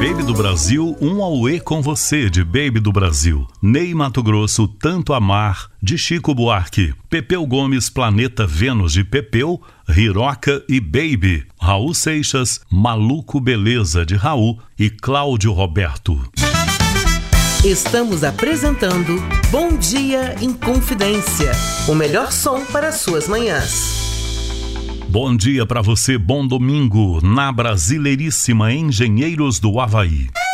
Baby do Brasil, um auê com você, de Baby do Brasil. Ney Matogrosso, Tanto Amar, de Chico Buarque. Pepeu Gomes, Planeta Vênus, de Pepeu, Hiroca e Baby. Raul Seixas, Maluco Beleza, de Raul e Cláudio Roberto. Estamos apresentando Bom Dia em Confidência, o melhor som para suas manhãs. Bom dia para você, bom domingo, na Brasileiríssima Engenheiros do Havaí.